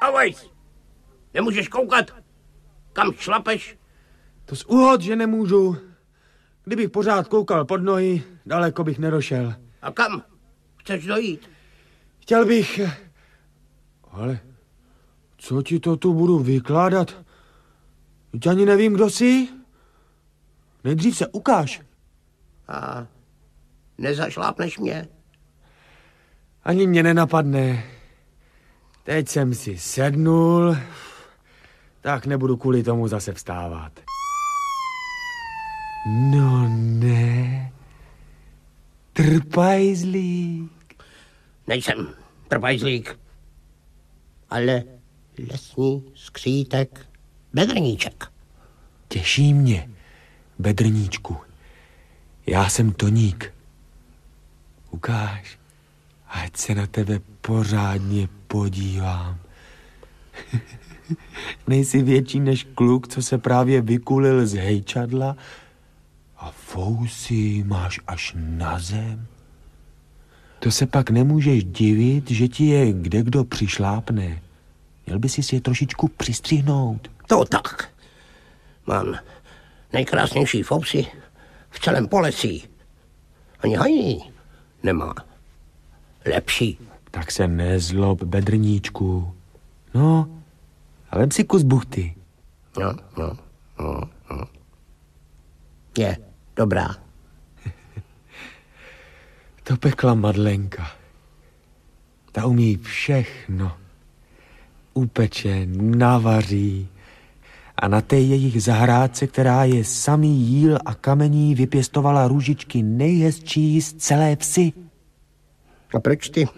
Always! Nemůžeš koukat? Kam šlapeš? To z úhod, že nemůžu. Kdybych pořád koukal pod nohy, daleko bych nedošel. A kam chceš dojít? Chtěl bych... Ale co ti to tu budu vykládat? Teď ani nevím, kdo jsi. Nejdřív se ukáž. A nezašlápneš mě? Ani mě nenapadne. Teď jsem si sednul, tak nebudu kvůli tomu zase vstávat. No ne, trpajzlík. Nejsem trpajzlík, ale lesní skřítek Bedrníček. Těší mě, Bedrníčku. Já jsem Toník. Ukáž, ať se na tebe pořádně podívám. Nejsi větší než kluk, co se právě vykulil z hejčadla a fousy máš až na zem. To se pak nemůžeš divit, že ti je kdekdo přišlápne. Měl by si je trošičku přistřihnout. To tak. Mám nejkrásnější fousy v celém Polesí. Ani Hajný nemá lepší. Tak se nezlob, Bedrníčku. No, a vem si kus buchty. No. Je dobrá. To pekla Madlenka. Ta umí všechno. Upeče, navaří. A na té jejich zahrádce, která je samý jíl a kamení, vypěstovala růžičky nejhezčí z celé vsi. A proč ty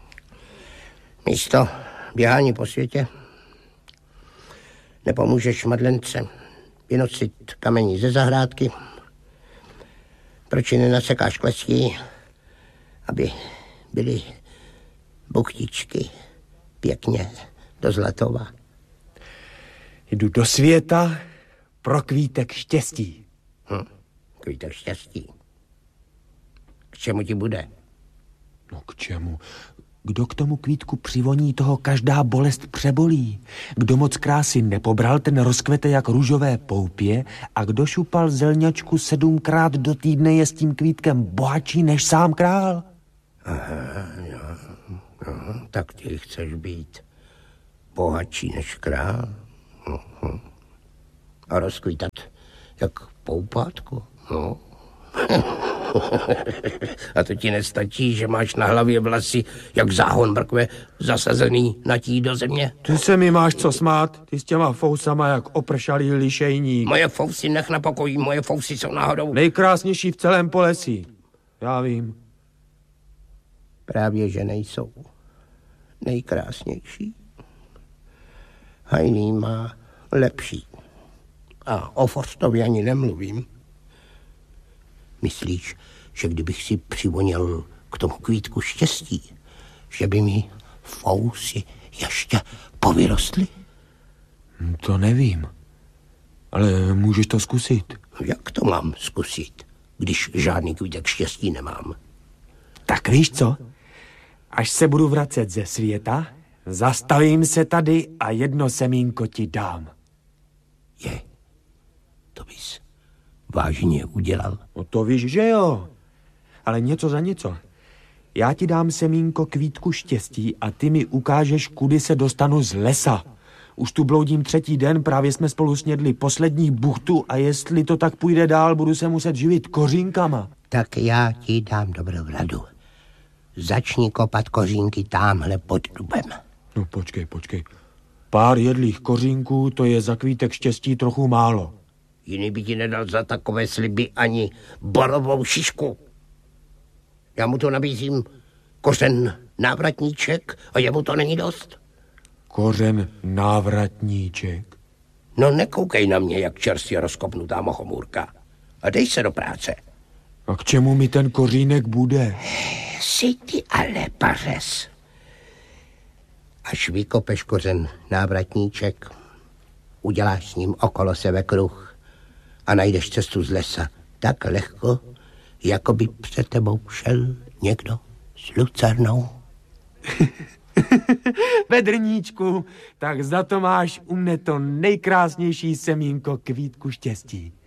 místo běhání po světě nepomůžeš Madlence vynosit kamení ze zahrádky? Proč ji nenasekáš klesí, aby byly buchtičky pěkně do zlatova? Jdu do světa pro kvítek štěstí. Kvítek štěstí. K čemu ti bude? No k čemu? Kdo k tomu kvítku přivoní, toho každá bolest přebolí. Kdo moc krásy nepobral, ten rozkvete jak růžové poupě a kdo šupal zelňačku 7krát do týdne, je s tím kvítkem bohatší než sám král. Aha, tak ty chceš být bohatší než král? A rozkvítat jak poupátko? No. A to ti nestačí, že máš na hlavě vlasy jak záhon mrkve zasazený natí do země? Ty se mi máš co smát, ty s těma fousama jak opršalý lišejník. Moje fousy nech na pokoji, moje fousy jsou náhodou nejkrásnější v celém Polesí. Já vím. Právě, že nejsou nejkrásnější. Hajný má lepší. A o Forstově ani nemluvím. Myslíš, že kdybych si přivonil k tomu kvítku štěstí, že by mi fousy ještě povyrostly? To nevím, ale můžeš to zkusit. Jak to mám zkusit, když žádný kvítek štěstí nemám? Tak víš co? Až se budu vracet ze světa, zastavím se tady a jedno semínko ti dám. To bys vážně udělal? No to víš, že jo. Ale něco za něco. Já ti dám semínko kvítku štěstí a ty mi ukážeš, kudy se dostanu z lesa. Už tu bloudím 3. den, právě jsme spolu snědli poslední buchtu a jestli to tak půjde dál, budu se muset živit kořínkama. Tak já ti dám dobrou radu. Začni kopat kořínky támhle pod dubem. No počkej. Pár jedlých kořínků, to je za kvítek štěstí trochu málo. Jiný by ti nedal za takové sliby ani borovou šišku. Já mu to nabízím kořen návratníček a jemu to není dost. Kořen návratníček? No nekoukej na mě, jak čerstvě rozkopnutá mochomůrka. A dej se do práce. A k čemu mi ten kořínek bude? Jsi ty ale pařez. Až vykopeš kořen návratníček, uděláš s ním okolo sebe kruh a najdeš cestu z lesa tak lehko, jako by před tebou šel někdo s lucernou. Bedrníčku, tak za to máš u mne to nejkrásnější semínko kvítku štěstí.